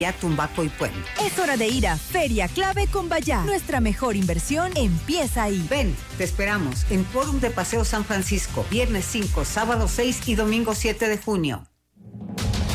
Tumbaco y Puente. Es hora de ir a Feria Clave con Bayá. Nuestra mejor inversión empieza ahí. Ven, te esperamos en Quórum de Paseo San Francisco, viernes 5, sábado 6 y domingo 7 de junio.